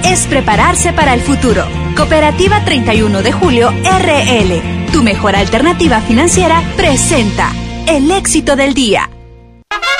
es prepararse para el futuro. Cooperativa 31 de Julio RL, tu mejor alternativa financiera, presenta el éxito del día.